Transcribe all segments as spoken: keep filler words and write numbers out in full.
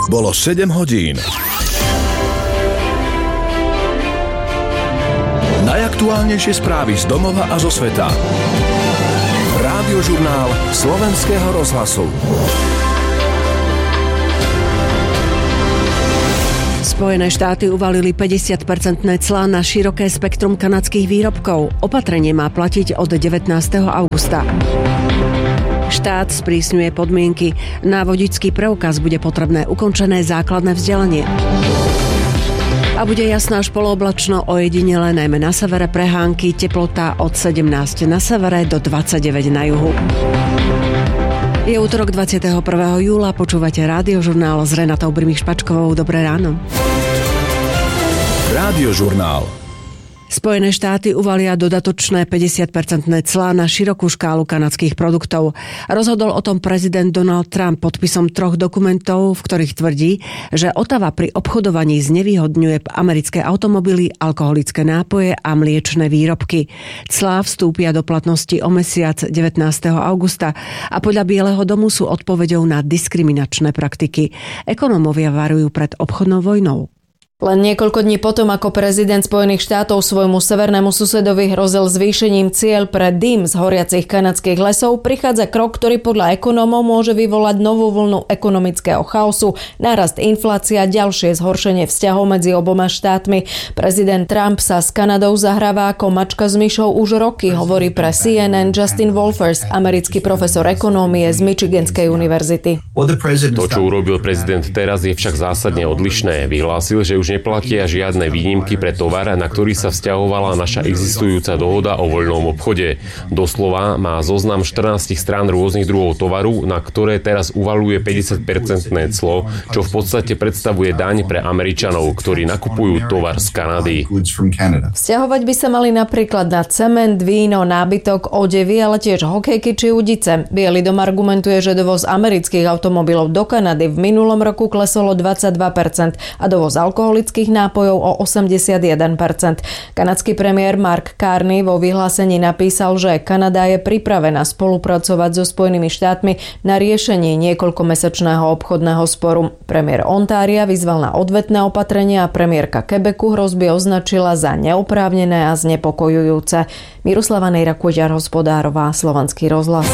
Bolo sedem hodín. Najaktuálnejšie správy z domova a zo sveta. Rádiožurnál Slovenského rozhlasu. Spojené štáty uvalili päťdesiat percentné clá na široké spektrum kanadských výrobkov. Opatrenie má platiť od devätnásteho augusta. Štát sprísňuje podmienky. Na vodičský preukaz bude potrebné ukončené základné vzdelanie. A bude jasno až polooblačno, ojedinele najmä na severe prehánky, teplota od sedemnásť na severe do dvadsaťdeväť na juhu. Je útorok dvadsiateho prvého júla, počúvate Rádiožurnál s Renatou Brimich-Špačkovou. Dobré ráno. Rádiožurnál. Spojené štáty uvalia dodatočné päťdesiat percentné clá na širokú škálu kanadských produktov. Rozhodol o tom prezident Donald Trump podpisom troch dokumentov, v ktorých tvrdí, že Ottawa pri obchodovaní znevýhodňuje americké automobily, alkoholické nápoje a mliečne výrobky. Clá vstúpia do platnosti o mesiac devätnásteho augusta a podľa Bieleho domu sú odpoveďou na diskriminačné praktiky. Ekonómovia varujú pred obchodnou vojnou. Len niekoľko dní potom, ako prezident Spojených štátov svojmu severnému susedovi hrozil zvýšením ciel pre dym z horiacich kanadských lesov, prichádza krok, ktorý podľa ekonómov môže vyvolať novú vlnu ekonomického chaosu, nárast inflácia a ďalšie zhoršenie vzťahov medzi oboma štátmi. Prezident Trump sa s Kanadou zahráva ako mačka s myšou už roky, hovorí pre C N N Justin Wolfers, americký profesor ekonómie z Michiganskej univerzity. To, čo urobil prezident teraz, je však zásadne odlišné. Vyhlásil, že už neplatia žiadne výnimky pre tovar, na ktorý sa vzťahovala naša existujúca dohoda o voľnom obchode. Doslova má zoznam štrnásť strán rôznych druhov tovaru, na ktoré teraz uvaľuje päťdesiat percentné clo, čo v podstate predstavuje daň pre Američanov, ktorí nakupujú tovar z Kanady. Vzťahovať by sa mali napríklad na cement, víno, nábytok, odevy, ale tiež hokejky či udice. Bielý dom argumentuje, že dovoz amerických automobilov do Kanady v minulom roku klesol o dvadsaťdva percent a dovoz alkoholu alkoholických nápojov o osemdesiatjeden percent. Kanadský premiér Mark Carney vo vyhlásení napísal, že Kanada je pripravená spolupracovať so Spojenými štátmi na riešení niekoľkomesačného obchodného sporu. Premiér Ontária vyzval na odvetné opatrenia a premiérka Quebecu hrozby označila za neoprávnené a znepokojujúce. Miroslava Nejra-Kuďar, Hospodárová, Slovenský rozhlas.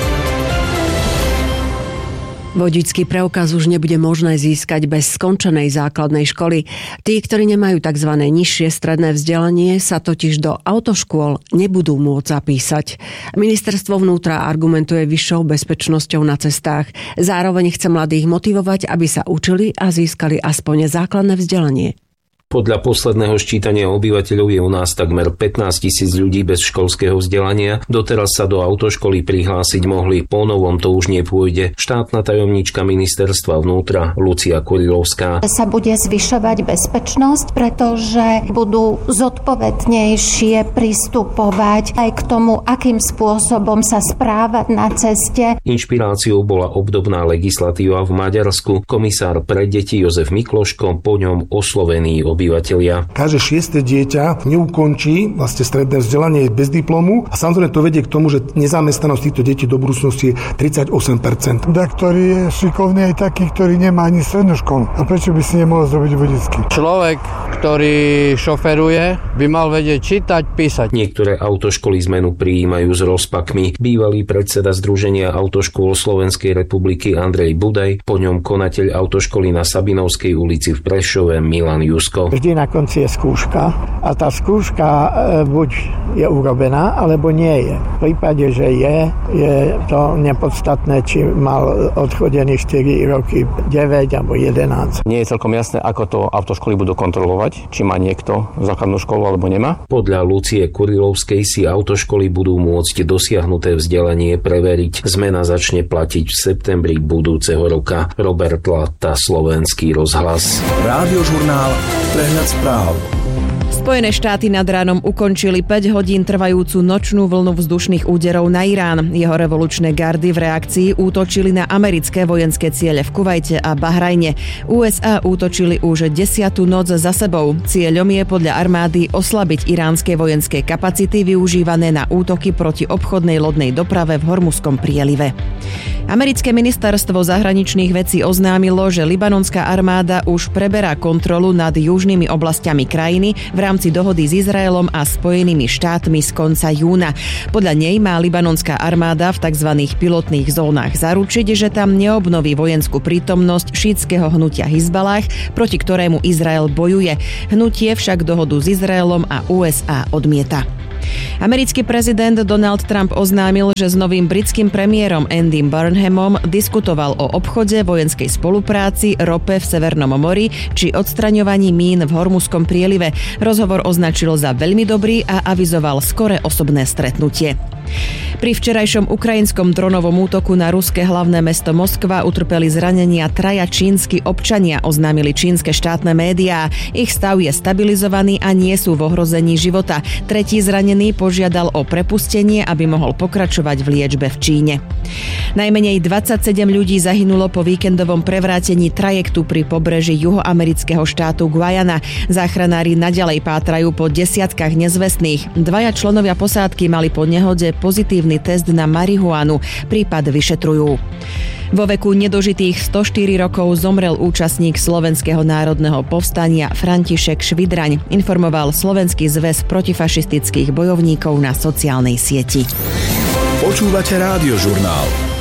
Vodičský preukaz už nebude možné získať bez skončenej základnej školy. Tí, ktorí nemajú tzv. Nižšie stredné vzdelanie, sa totiž do autoškôl nebudú môcť zapísať. Ministerstvo vnútra argumentuje vyššou bezpečnosťou na cestách. Zároveň chce mladých motivovať, aby sa učili a získali aspoň základné vzdelanie. Podľa posledného ščítania obyvateľov je u nás takmer pätnásť tisíc ľudí bez školského vzdelania. Doteraz sa do autoškoly prihlásiť mohli, po novom to už nepôjde. Štátna tajomníčka ministerstva vnútra Lucia Kurilovská. Sa bude zvyšovať bezpečnosť, pretože budú zodpovednejšie pristupovať aj k tomu, akým spôsobom sa správať na ceste. Inšpiráciou bola obdobná legislatíva v Maďarsku. Komisár pre deti Jozef Mikloško po ňom oslovený obyvateľia. Každé šieste dieťa neukončí vlastne stredné vzdelanie bez diplomu a samozrejme to vedie k tomu, že nezamestnanosť týchto detí do budúcnosti je tridsaťosem percent. Da, ktorý je šikovný aj taký, ktorý nemá ani strednú školu. A prečo by si nemohol zrobiť vodičský? Človek, ktorý šoferuje, by mal vedieť čítať, písať. Niektoré autoškoly zmenu prijímajú s rozpakmi. Bývalý predseda Združenia autoškôl Slovenskej republiky Andrej Budaj, po ňom konateľ autoškoly na Sabinovskej ulici v Prešove Milan Jusko. Vždy na konci je skúška a tá skúška e, buď je urobená, alebo nie je. V prípade, že je, je to nepodstatné, či mal odchodený štyri roky, deväť alebo jedenásť. Nie je celkom jasné, ako to autoškoly budú kontrolovať, či má niekto základnú školu alebo nemá. Podľa Lucie Kurilovskej si autoškoly budú môcť dosiahnuté vzdelanie preveriť. Zmena začne platiť v septembri budúceho roka. Robert Latta, Slovenský rozhlas. Rádiožurnál Prehľad správ. Spojené štáty nad ránom ukončili päť hodín trvajúcu nočnú vlnu vzdušných úderov na Irán. Jeho revolučné gardy v reakcii útočili na americké vojenské ciele v Kuvajte a Bahrajne. ú es á útočili už desiatu noc za sebou. Cieľom je podľa armády oslabiť iránske vojenské kapacity využívané na útoky proti obchodnej lodnej doprave v Hormuzskom prielive. Americké ministerstvo zahraničných vecí oznámilo, že libanonská armáda už preberá kontrolu nad južnými oblastiami krajiny v rámci dohody s Izraelom a Spojenými štátmi z konca júna. Podľa nej má libanonská armáda v tzv. Pilotných zónach zaručiť, že tam neobnoví vojenskú prítomnosť šítskeho hnutia Hizbalách, proti ktorému Izrael bojuje. Hnutie však dohodu s Izraelom a ú es á odmieta. Americký prezident Donald Trump oznámil, že s novým britským premiérom Andym Burnhamom diskutoval o obchode, vojenskej spolupráci, rope v Severnom mori či odstraňovaní mín v Hormuzskom prielive. Rozhovor označil za veľmi dobrý a avizoval skore osobné stretnutie. Pri včerajšom ukrajinskom dronovom útoku na ruské hlavné mesto Moskva utrpeli zranenia traja čínsky občania, oznámili čínske štátne médiá. Ich stav je stabilizovaný a nie sú v ohrození života. Tretí zranený požiadal o prepustenie, aby mohol pokračovať v liečbe v Číne. Najmenej dvadsaťsedem ľudí zahynulo po víkendovom prevrátení trajektu pri pobreží juhoamerického štátu Guajana. Záchranári naďalej pátrajú po desiatkách nezvestných. Dvaja členovia posádky mali po nehode pozitívny test na marihuanu. Prípad vyšetrujú. Vo veku nedožitých sto štyri rokov zomrel účastník Slovenského národného povstania František Švidraň, informoval Slovenský zväz protifašistických bojovníkov na sociálnej sieti. Počúvate Rádiožurnál.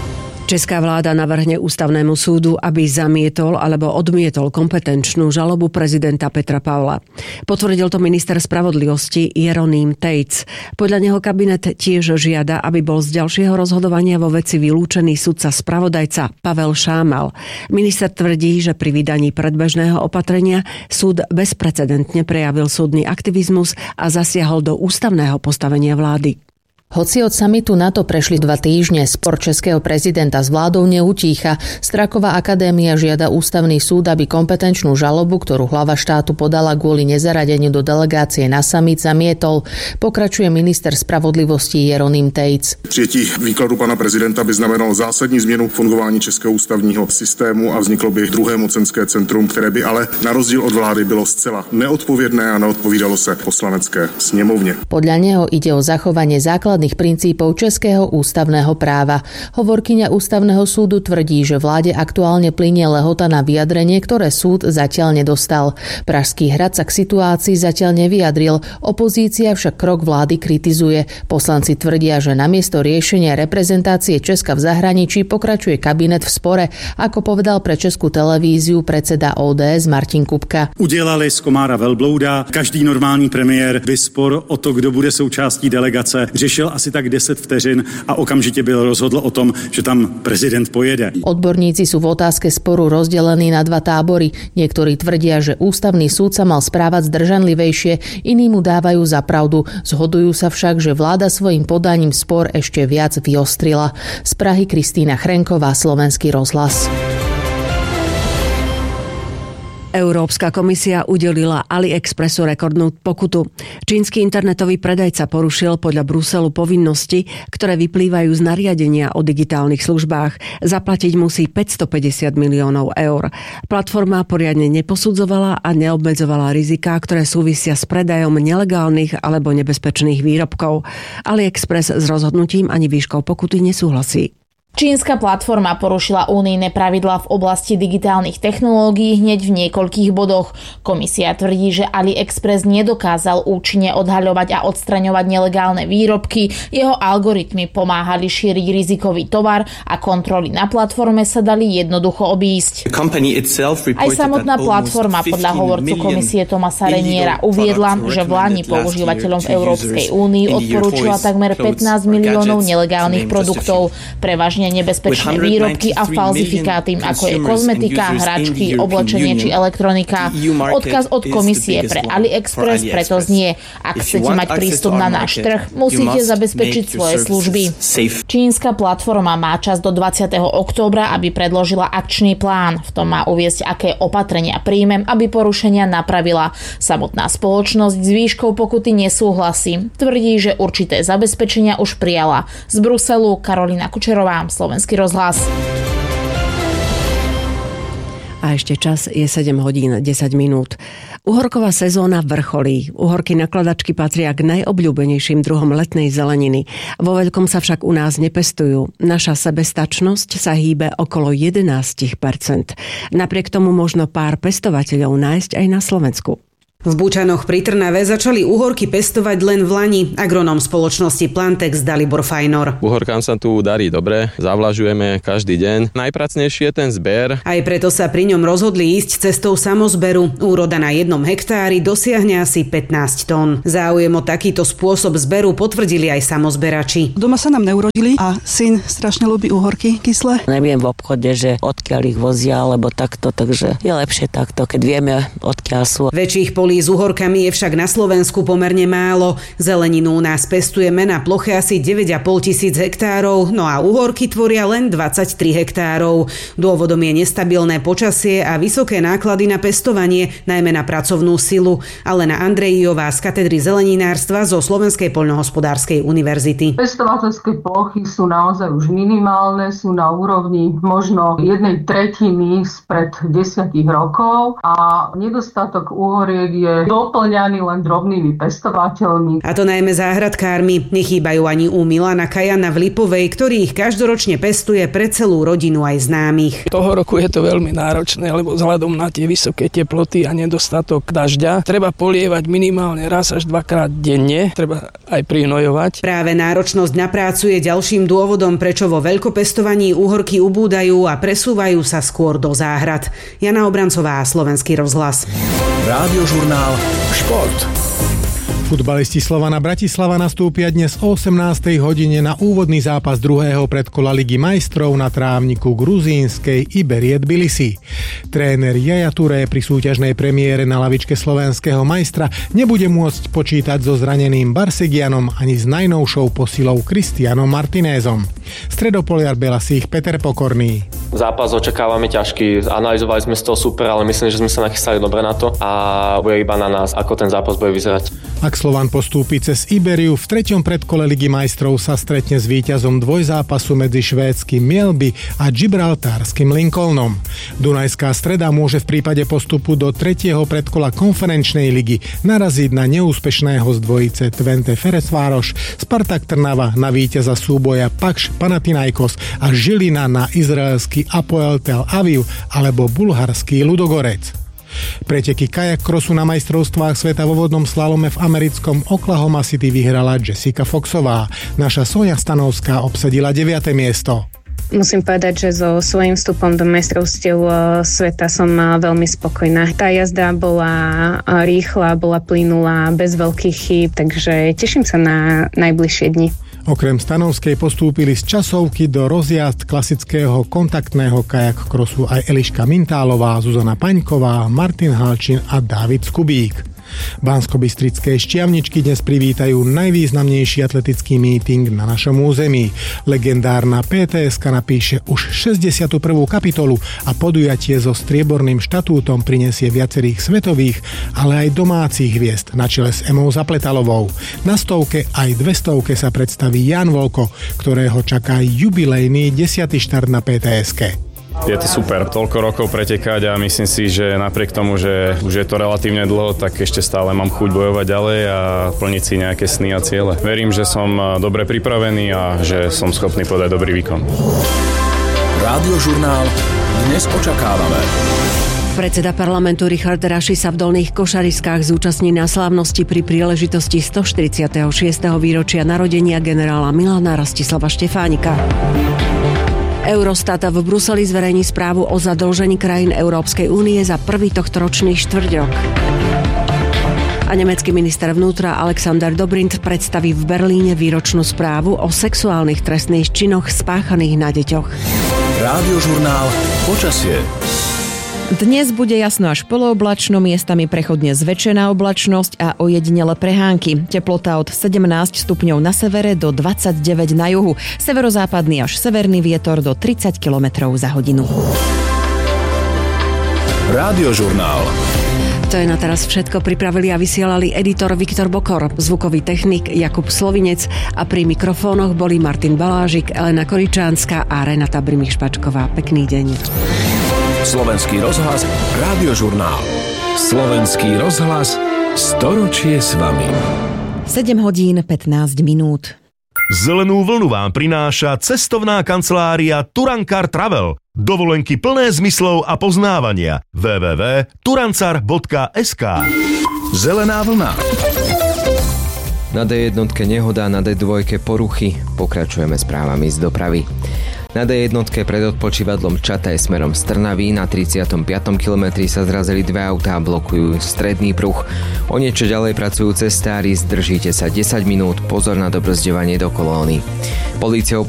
Česká vláda navrhne ústavnému súdu, aby zamietol alebo odmietol kompetenčnú žalobu prezidenta Petra Pavla. Potvrdil to minister spravodlivosti Jeroným Tejc. Podľa neho kabinet tiež žiada, aby bol z ďalšieho rozhodovania vo veci vylúčený sudca spravodajca Pavel Šámal. Minister tvrdí, že pri vydaní predbežného opatrenia súd bezprecedentne prejavil súdny aktivizmus a zasiahol do ústavného postavenia vlády. Hoci od samitu NATO prešli dva týždne, spor českého prezidenta s vládou neutícha. Straková akadémia žiada ústavný súd, aby kompetenčnú žalobu, ktorú hlava štátu podala kvôli nezaradeniu do delegácie na summit, zamietol. Pokračuje minister spravodlivosti Jeroným Tejc. Přijetí výkladu pana prezidenta by znamenalo zásadní změnu fungování českého ústavního systému a vzniklo by druhé mocenské centrum, které by ale na rozdíl od vlády bylo zcela neodpovědné a neodpovídalo se poslanecké sněmovně. Podľa neho ide o zachovanie základných princípov českého ústavného práva. Hovorkyňa ústavného súdu tvrdí, že vláde aktuálne plynie lehota na vyjadrenie, ktoré súd zatiaľ nedostal. Pražský hrad sa k situácii zatiaľ nevyjadril, opozícia však krok vlády kritizuje. Poslanci tvrdia, že namiesto riešenia reprezentácie Česka v zahraničí pokračuje kabinet v spore, ako povedal pre Českú televíziu predseda ó dé es Martin Kupka. Udělali z komára velblouda, každý normální premiér by spor o to, kdo bude součástí delegace, řešil asi tak deset vteřin a okamžite byl rozhodl o tom, že tam prezident pojede. Odborníci sú v otázke sporu rozdelení na dva tábory. Niektorí tvrdia, že ústavný súd sa mal správať zdržanlivejšie, iní mu dávajú za pravdu. Zhodujú sa však, že vláda svojim podaním spor ešte viac vyostrila. Z Prahy Kristína Chrenková, Slovenský rozhlas. Európska komisia udelila AliExpressu rekordnú pokutu. Čínsky internetový predajca porušil podľa Bruselu povinnosti, ktoré vyplývajú z nariadenia o digitálnych službách. Zaplatiť musí päťstopäťdesiat miliónov eur. Platforma poriadne neposudzovala a neobmedzovala riziká, ktoré súvisia s predajom nelegálnych alebo nebezpečných výrobkov. AliExpress s rozhodnutím ani výškou pokuty nesúhlasí. Čínska platforma porušila únijné pravidlá v oblasti digitálnych technológií hneď v niekoľkých bodoch. Komisia tvrdí, že AliExpress nedokázal účinne odhaľovať a odstraňovať nelegálne výrobky, jeho algoritmy pomáhali šíriť rizikový tovar a kontroly na platforme sa dali jednoducho obísť. Aj samotná platforma podľa hovorcu komisie Tomasa Reniera uviedla, že vládni používateľom v Európskej únii odporúčila takmer pätnásť miliónov nelegálnych produktov, prevažne nebezpečné výrobky a falzifikáty, ako je kozmetika, hračky, oblečenie či elektronika. Odkaz od komisie pre AliExpress preto znie: ak chcete mať prístup na náš trh, musíte zabezpečiť svoje služby. Čínska platforma má čas do dvadsiateho októbra, aby predložila akčný plán. V tom má uviesť, aké opatrenia príjme, aby porušenia napravila. Samotná spoločnosť s výškou pokuty nesúhlasí. Tvrdí, že určité zabezpečenia už prijala. Z Bruselu Karolina Kučerová, Slovenský rozhlas. A ešte čas je sedem hodín desať minút. Uhorková sezóna vrcholí. Uhorky nakladačky patria k najobľúbenejším druhom letnej zeleniny. Vo veľkom sa však u nás nepestujú. Naša sebestačnosť sa hýbe okolo jedenásť percent. Napriek tomu možno pár pestovateľov nájsť aj na Slovensku. V Bučanoch pri Trnave začali uhorky pestovať len v lani. Agronóm spoločnosti Plantex Dalibor Fajnor. Uhorkám sa tu darí dobre, zavlažujeme každý deň. Najpracnejší je ten zber. Aj preto sa pri ňom rozhodli ísť cestou samozberu. Úroda na jednom hektári dosiahne asi pätnásť tón. Záujem o takýto spôsob zberu potvrdili aj samozberači. Doma sa nám neurodili a syn strašne ľúbi uhorky kyslé. Neviem v obchode, že odkiaľ ich vozia, alebo takto, takže je lepšie takto, keď vieme, odkiaľ sú. Väčších polí s uhorkami je však na Slovensku pomerne málo. Zeleninu u nás pestujeme na ploche asi deväť a pol tisíc hektárov, no a uhorky tvoria len dvadsaťtri hektárov. Dôvodom je nestabilné počasie a vysoké náklady na pestovanie, najmä na pracovnú silu. Alena Andrejová z katedry zeleninárstva zo Slovenskej poľnohospodárskej univerzity. Pestovateľské plochy sú naozaj už minimálne, sú na úrovni možno jednej tretiny spred desiatich rokov a nedostatok uhoriek je doplňaný len drobnými pestovateľmi. A to najmä záhradkármi. Nechýbajú ani u Milana Kajana v Lipovej, ktorý ich každoročne pestuje pre celú rodinu aj známych. Toho roku je to veľmi náročné, lebo vzhľadom na tie vysoké teploty a nedostatok dažďa treba polievať minimálne raz až dvakrát denne, treba aj prihnojovať. Práve náročnosť na prácu je ďalším dôvodom, prečo vo veľkopestovaní uhorky ubúdajú a presúvajú sa skôr do záhrad. Jana Obrancová, Slovenský rozhlas. Rádiožurnál Šport. Futbalisti Slovana Bratislava nastúpia dnes o osemnástej hodine na úvodný zápas druhého predkola Ligy majstrov na trávniku gruzínskej Iberie Tbilisi. Tréner Yaya Touré pri súťažnej premiére na lavičke slovenského majstra nebude môcť počítať so zraneným Barsegianom ani s najnovšou posilou Cristianom Martinézom. Stredopoliar Belasích Peter Pokorný. Zápas očakávame ťažký, analyzovali sme z toho super, ale myslím, že sme sa nachystali dobre na to a bude iba na nás, ako ten zápas bude vyzerať. Ak Slovan postúpi cez Iberiu, v treťom predkole Ligy majstrov sa stretne s víťazom dvojzápasu medzi švédskym Mjällby a gibraltárskym Lincolnom. Dunajská Streda môže v prípade postupu do tretieho predkola konferenčnej ligy naraziť na neúspešného z dvojice Twente Ferencváros, Spartak Trnava na víťaza súboja Pakš Panathinaikos a Žilina na izraelský Apoel Tel Aviv alebo bulharský Ludogorec. Preteky kajak krosu na majstrovstvách sveta vo vodnom slalome v americkom Oklahoma City vyhrala Jessica Foxová. Naša Sonia Stanovská obsadila deviate miesto. Musím povedať, že so svojím vstupom do majstrovstiev sveta som veľmi spokojná. Tá jazda bola rýchla, bola plynulá, bez veľkých chýb, takže teším sa na najbližšie dni. Okrem Stanovskej postúpili z časovky do rozjazd klasického kontaktného kajak krosu aj Eliška Mintálová, Zuzana Paňková, Martin Halčin a Dávid Skubík. Banskobystrické šťavničky dnes privítajú najvýznamnejší atletický meeting na našom území. Legendárna pé té eska napíše už šesťdesiatu prvú kapitolu a podujatie so strieborným štatútom prinesie viacerých svetových, ale aj domácich hviezd na čele s Emou Zapletalovou. Na stovke aj dvestovke sa predstaví Jan Volko, ktorého čaká jubilejný desiaty štart na pé té eske. Je to super, toľko rokov pretekať a myslím si, že napriek tomu, že už je to relatívne dlho, tak ešte stále mám chuť bojovať ďalej a plniť si nejaké sny a ciele. Verím, že som dobre pripravený a že som schopný podať dobrý výkon. Rádiožurnál dnes očakávame. Predseda parlamentu Richard Raši sa v Dolných Košariskách zúčastní na slávnosti pri príležitosti stoštyridsiateho šiesteho výročia narodenia generála Milana Rastislava Štefánika. Eurostat v Bruseli zverejní správu o zadlžení krajín Európskej únie za prvý tohtoročný štvrťrok. A nemecký minister vnútra Alexander Dobrindt predstaví v Berlíne výročnú správu o sexuálnych trestných činoch spáchaných na deťoch. Rádiožurnál Počasie. Dnes bude jasno až polooblačno, miestami prechodne zväčšená oblačnosť a ojedinele prehánky. Teplota od sedemnásť stupňov na severe do dvadsaťdeväť na juhu. Severozápadný až severný vietor do tridsať kilometrov za hodinu. Rádiožurnál. To je na teraz všetko. Pripravili a vysielali editor Viktor Bokor, zvukový technik Jakub Slovinec a pri mikrofónoch boli Martin Balážik, Elena Koričánska a Renata Brimich-Špačková. Pekný deň. Slovenský rozhlas, Rádiožurnál. Slovenský rozhlas storočie s vami. sedem hodín pätnásť minút. Zelenú vlnu vám prináša cestovná kancelária Turankar Travel. Dovolenky plné zmyslov a poznávania. w w w bodka turancar bodka es ká. Zelená vlna. Na dé jednotke nehoda, na dé dvojke poruchy. Pokračujeme správami z dopravy. Na dé jednotke pred odpočívadlom Čataj smerom z Trnavy na tridsiatom piatom kilometri sa zrazili dve autá, blokujú stredný pruh. O niečo ďalej pracujú cestári, zdržíte sa desať minút, pozor na dobrzďovanie do kolóny. Polícia